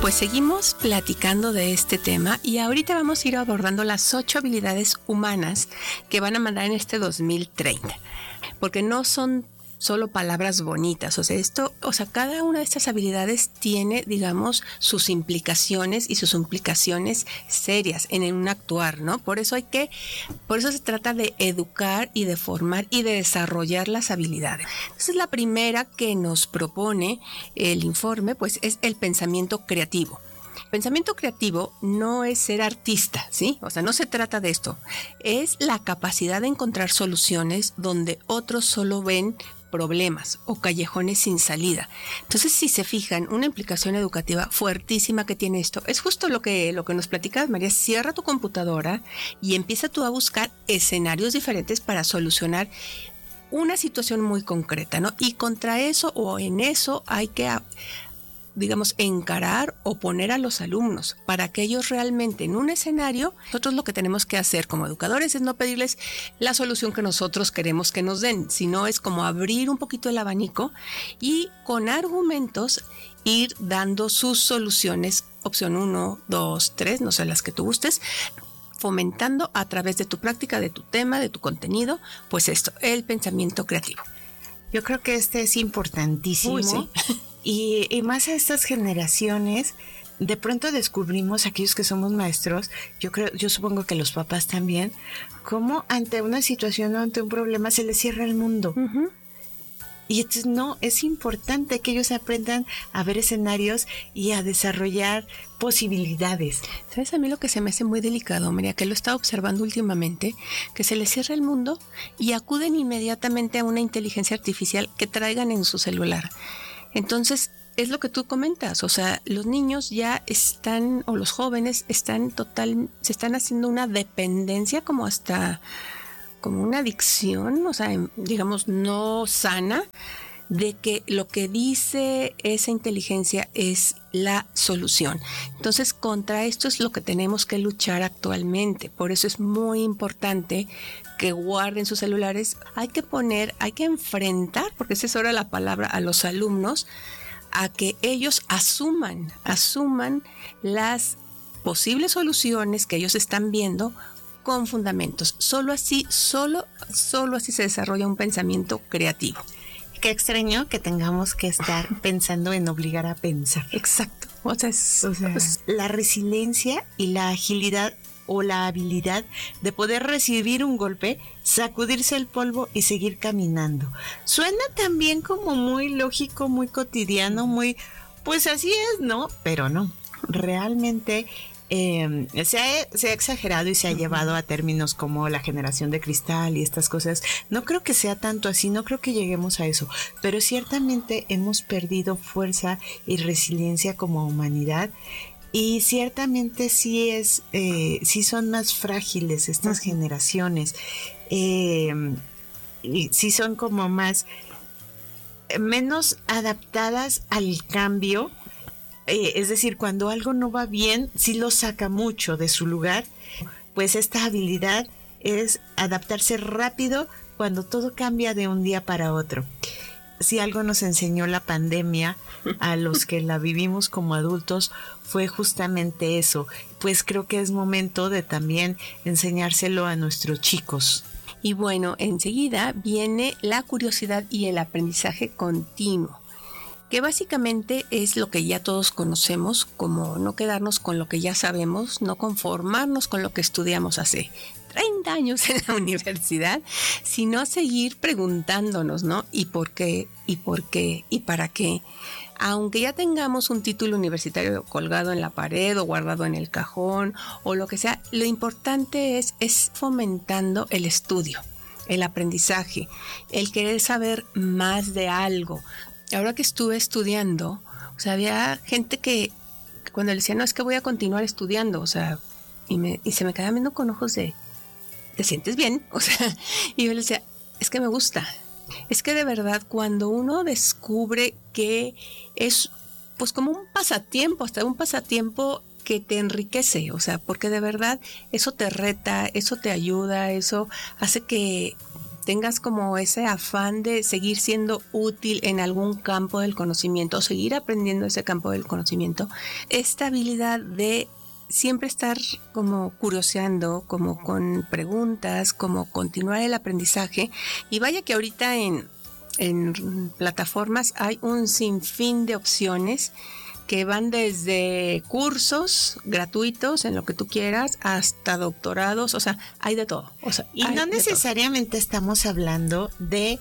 Pues seguimos platicando de este tema y ahorita vamos a ir abordando las 8 habilidades humanas que van a mandar en este 2030, porque no son solo palabras bonitas, cada una de estas habilidades tiene, digamos, sus implicaciones y sus implicaciones serias en un actuar, ¿no? Por eso se trata de educar y de formar y de desarrollar las habilidades. Entonces, la primera que nos propone el informe, pues, es el pensamiento creativo. Pensamiento creativo no es ser artista, ¿sí? O sea, no se trata de esto. Es la capacidad de encontrar soluciones donde otros solo ven problemas o callejones sin salida. Entonces, si se fijan, una implicación educativa fuertísima que tiene esto es justo lo que nos platicas, María. Cierra tu computadora y empieza tú a buscar escenarios diferentes para solucionar una situación muy concreta, ¿no? Y contra eso o en eso hay que encarar o poner a los alumnos para que ellos realmente en un escenario, nosotros lo que tenemos que hacer como educadores es no pedirles la solución que nosotros queremos que nos den, sino es como abrir un poquito el abanico y con argumentos ir dando sus soluciones, opción 1, 2, 3, no sé, las que tú gustes, fomentando a través de tu práctica, de tu tema, de tu contenido, pues esto, el pensamiento creativo. Yo creo que este es importantísimo. Uy, sí. Y más a estas generaciones, de pronto descubrimos, aquellos que somos maestros, yo supongo que los papás también, cómo ante una situación o ante un problema se les cierra el mundo. Uh-huh. Y entonces es importante que ellos aprendan a ver escenarios y a desarrollar posibilidades. ¿Sabes? A mí lo que se me hace muy delicado, María, que lo he estado observando últimamente, que se les cierra el mundo y acuden inmediatamente a una inteligencia artificial que traigan en su celular. Entonces, es lo que tú comentas, o sea, los niños ya están, o los jóvenes se están haciendo una dependencia como una adicción, o sea, digamos, no sana, de que lo que dice esa inteligencia es la solución. Entonces, contra esto es lo que tenemos que luchar actualmente. Por eso es muy importante que guarden sus celulares. Hay que enfrentar, porque esa es ahora la palabra, a los alumnos, a que ellos asuman las posibles soluciones que ellos están viendo con fundamentos. Solo así se desarrolla un pensamiento creativo. Qué extraño que tengamos que estar pensando en obligar a pensar. Exacto. La resiliencia y la agilidad o la habilidad de poder recibir un golpe, sacudirse el polvo y seguir caminando. Suena también como muy lógico, muy cotidiano, pues así es, ¿no? Pero no. Realmente se ha exagerado y se ha llevado a términos como la generación de cristal y estas cosas. No creo que sea tanto así, no creo que lleguemos a eso, pero ciertamente hemos perdido fuerza y resiliencia como humanidad y ciertamente sí son más frágiles estas generaciones, y sí son como menos adaptadas al cambio. Es decir, cuando algo no va bien, sí lo saca mucho de su lugar, pues esta habilidad es adaptarse rápido cuando todo cambia de un día para otro. Si algo nos enseñó la pandemia a los que la vivimos como adultos fue justamente eso, pues creo que es momento de también enseñárselo a nuestros chicos. Y bueno, enseguida viene la curiosidad y el aprendizaje continuo, que básicamente es lo que ya todos conocemos, como no quedarnos con lo que ya sabemos, no conformarnos con lo que estudiamos hace 30 años en la universidad, sino seguir preguntándonos, ¿no? ¿Y por qué? ¿Y por qué? ¿Y para qué? Aunque ya tengamos un título universitario colgado en la pared o guardado en el cajón o lo que sea, lo importante es fomentando el estudio, el aprendizaje, el querer saber más de algo. Ahora que estuve estudiando, o sea, había gente que cuando le decía, no, es que voy a continuar estudiando, o sea, y se me quedaba viendo con ojos de, ¿te sientes bien? O sea, y yo le decía, es que me gusta. Es que de verdad, cuando uno descubre que es, pues como un pasatiempo, hasta un pasatiempo que te enriquece, o sea, porque de verdad eso te reta, eso te ayuda, eso hace que tengas como ese afán de seguir siendo útil en algún campo del conocimiento o seguir aprendiendo ese campo del conocimiento, esta habilidad de siempre estar como curioseando, como con preguntas, como continuar el aprendizaje. Y vaya que ahorita en plataformas hay un sinfín de opciones que van desde cursos gratuitos en lo que tú quieras hasta doctorados, o sea, hay de todo. O sea, y no necesariamente estamos hablando de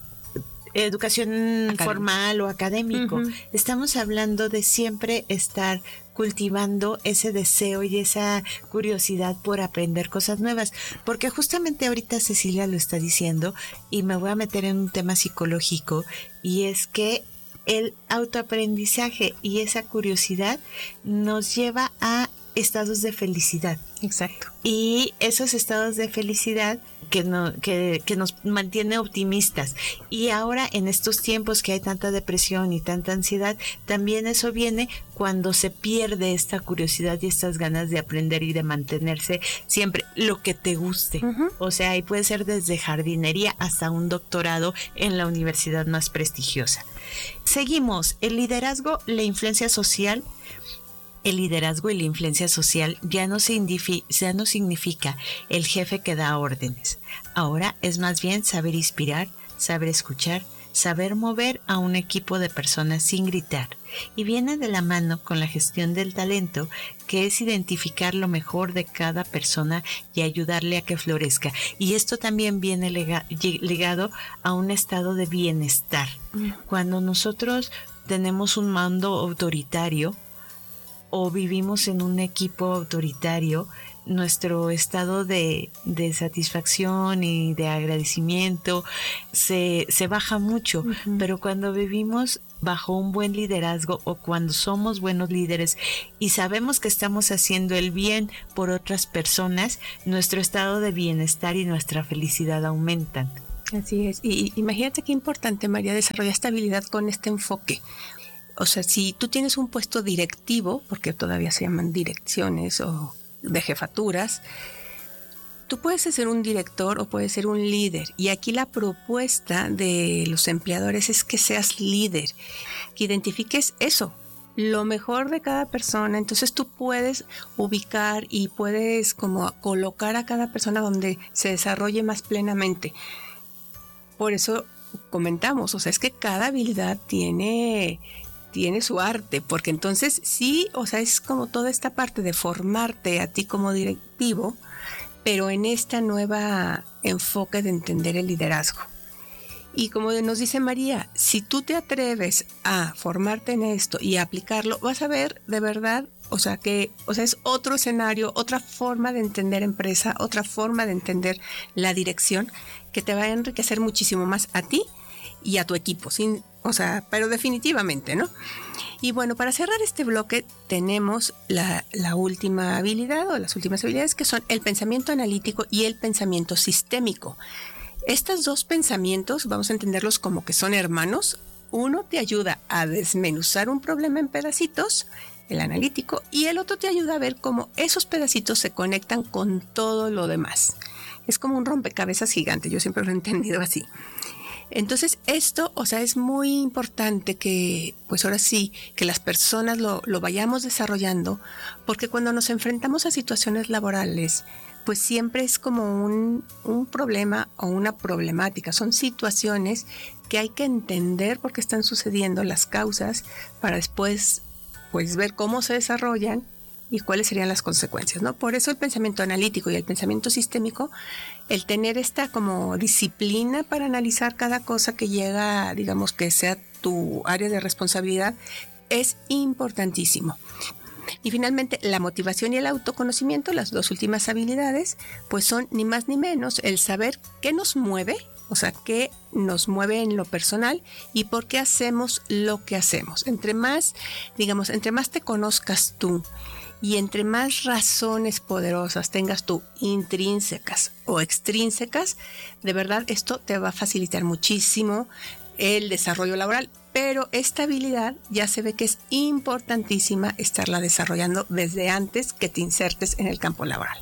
educación formal o académico. Uh-huh. Estamos hablando de siempre estar cultivando ese deseo y esa curiosidad por aprender cosas nuevas, porque justamente ahorita Cecilia lo está diciendo y me voy a meter en un tema psicológico, y es que el autoaprendizaje y esa curiosidad nos lleva a estados de felicidad. Exacto. Y esos estados de felicidad que nos mantiene optimistas. Y ahora en estos tiempos que hay tanta depresión y tanta ansiedad, también eso viene cuando se pierde esta curiosidad y estas ganas de aprender y de mantenerse siempre lo que te guste. Uh-huh. O sea, y puede ser desde jardinería hasta un doctorado en la universidad más prestigiosa. Seguimos. El liderazgo, la influencia social. El liderazgo y la influencia social ya no significa el jefe que da órdenes. Ahora es más bien saber inspirar, saber escuchar, saber mover a un equipo de personas sin gritar. Y viene de la mano con la gestión del talento, que es identificar lo mejor de cada persona y ayudarle a que florezca. Y esto también viene ligado a un estado de bienestar. Cuando nosotros tenemos un mando autoritario, o vivimos en un equipo autoritario, nuestro estado de satisfacción y de agradecimiento se baja mucho. Uh-huh. Pero cuando vivimos bajo un buen liderazgo o cuando somos buenos líderes y sabemos que estamos haciendo el bien por otras personas, nuestro estado de bienestar y nuestra felicidad aumentan. Así es. Y imagínate qué importante, María, desarrollar esta habilidad con este enfoque. O sea, si tú tienes un puesto directivo, porque todavía se llaman direcciones o de jefaturas, tú puedes ser un director o puedes ser un líder. Y aquí la propuesta de los empleadores es que seas líder, que identifiques eso, lo mejor de cada persona. Entonces tú puedes ubicar y puedes como colocar a cada persona donde se desarrolle más plenamente. Por eso comentamos, o sea, es que cada habilidad tiene su arte, porque entonces sí, o sea, es como toda esta parte de formarte a ti como directivo, pero en esta nueva enfoque de entender el liderazgo. Y como nos dice María, si tú te atreves a formarte en esto y a aplicarlo, vas a ver de verdad, o sea, es otro escenario, otra forma de entender empresa, otra forma de entender la dirección, que te va a enriquecer muchísimo más a ti y a tu equipo, pero definitivamente, ¿no? Y bueno, para cerrar este bloque tenemos la última habilidad o las últimas habilidades, que son el pensamiento analítico y el pensamiento sistémico. Estos dos pensamientos vamos a entenderlos como que son hermanos. Uno te ayuda a desmenuzar un problema en pedacitos, el analítico, y el otro te ayuda a ver cómo esos pedacitos se conectan con todo lo demás. Es como un rompecabezas gigante, yo siempre lo he entendido así. Entonces esto, o sea, es muy importante que, pues ahora sí, que las personas lo vayamos desarrollando, porque cuando nos enfrentamos a situaciones laborales, pues siempre es como un problema o una problemática. Son situaciones que hay que entender por qué están sucediendo, las causas, para después, pues, ver cómo se desarrollan y cuáles serían las consecuencias, ¿no? Por eso el pensamiento analítico y el pensamiento sistémico, el tener esta como disciplina para analizar cada cosa que llega, digamos, que sea tu área de responsabilidad, es importantísimo. Y finalmente, la motivación y el autoconocimiento, las dos últimas habilidades, pues son ni más ni menos el saber qué nos mueve, o sea, qué nos mueve en lo personal y por qué hacemos lo que hacemos. Entre más te conozcas tú y entre más razones poderosas tengas tú, intrínsecas o extrínsecas, de verdad esto te va a facilitar muchísimo el desarrollo laboral. Pero esta habilidad ya se ve que es importantísima estarla desarrollando desde antes que te insertes en el campo laboral.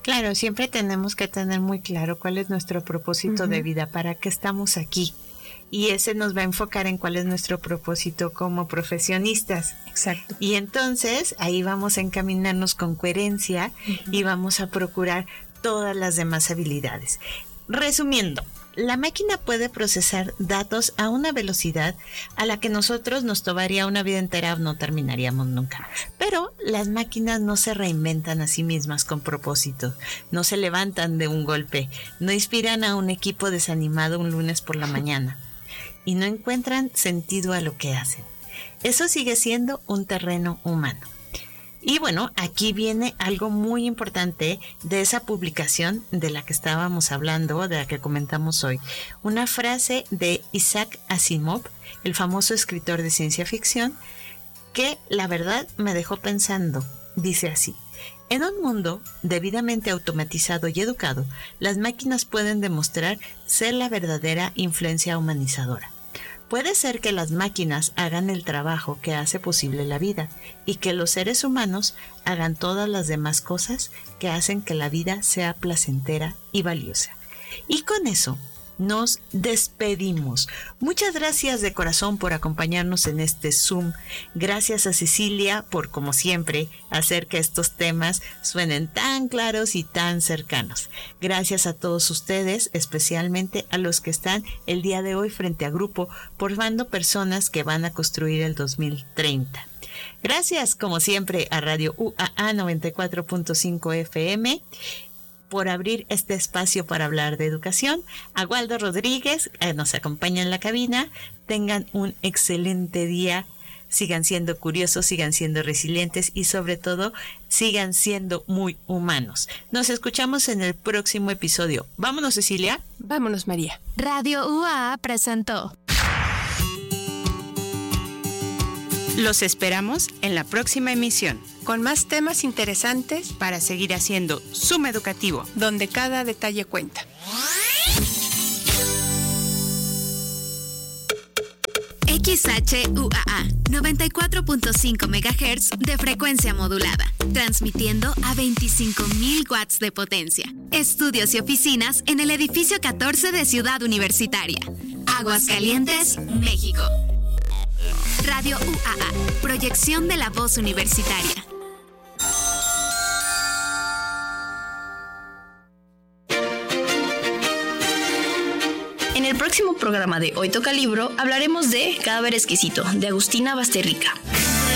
Claro, siempre tenemos que tener muy claro cuál es nuestro propósito de vida, para qué estamos aquí. Y ese nos va a enfocar en cuál es nuestro propósito como profesionistas. Exacto. Y entonces ahí vamos a encaminarnos con coherencia y vamos a procurar todas las demás habilidades. Resumiendo, la máquina puede procesar datos a una velocidad a la que nosotros nos tomaría una vida entera o no terminaríamos nunca. Pero las máquinas no se reinventan a sí mismas con propósito, no se levantan de un golpe, no inspiran a un equipo desanimado un lunes por la mañana y no encuentran sentido a lo que hacen. Eso sigue siendo un terreno humano. Y bueno, aquí viene algo muy importante de esa publicación de la que estábamos hablando, de la que comentamos hoy. Una frase de Isaac Asimov, el famoso escritor de ciencia ficción, que la verdad me dejó pensando. Dice así: en un mundo debidamente automatizado y educado, las máquinas pueden demostrar ser la verdadera influencia humanizadora. Puede ser que las máquinas hagan el trabajo que hace posible la vida y que los seres humanos hagan todas las demás cosas que hacen que la vida sea placentera y valiosa. Y con eso nos despedimos. Muchas gracias de corazón por acompañarnos en este Zoom. Gracias a Cecilia por, como siempre, hacer que estos temas suenen tan claros y tan cercanos. Gracias a todos ustedes, especialmente a los que están el día de hoy frente a grupo, formando personas que van a construir el 2030. Gracias, como siempre, a Radio UAA 94.5 FM. por abrir este espacio para hablar de educación. A Waldo Rodríguez, nos acompaña en la cabina. Tengan un excelente día. Sigan siendo curiosos, sigan siendo resilientes y sobre todo sigan siendo muy humanos. Nos escuchamos en el próximo episodio. Vámonos, Cecilia. Vámonos, María. Radio UAA presentó. Los esperamos en la próxima emisión, con más temas interesantes para seguir haciendo Zoom Educativo, donde cada detalle cuenta. XHUAA 94.5 MHz de frecuencia modulada, transmitiendo a 25.000 watts de potencia. Estudios y oficinas en el edificio 14 de Ciudad Universitaria, Aguascalientes, México. Radio UAA, proyección de la voz universitaria. En el próximo programa de Hoy Toca Libro hablaremos de Cadáver Exquisito, de Agustina Basterrica.